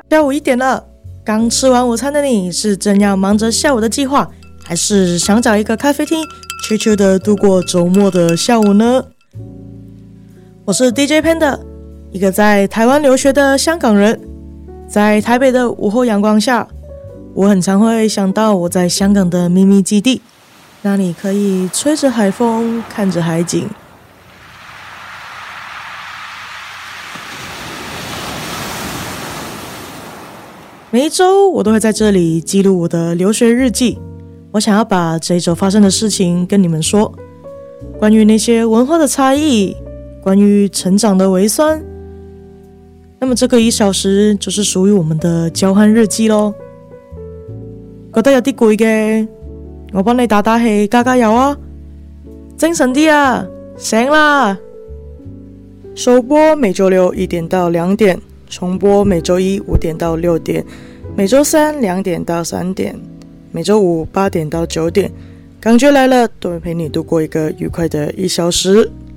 下午1点了，刚吃完午餐的你是正要忙着下午的计划，还是想找一个咖啡厅悄悄的度过周末的下午呢？我是 DJ Panda， 一个在台湾留学的香港人。在台北的午后阳光下，我很常会想到我在香港的秘密基地，那里可以吹着海风，看着海景。每一周我都会在这里记录我的留学日记，我想要把这一周发生的事情跟你们说，关于那些文化的差异，关于成长的微酸。那么这个1小时就是属于我们的交换日記咯。覺得有啲攰嘅，我幫你打打氣，加加油啊！精神啲啊，醒啦！首播每周6 1點到2點，重播每周1 5點到6點，每周3 2點到3點，每周5 8點到9點。感覺來了，都會陪你度過一個愉快的1小時。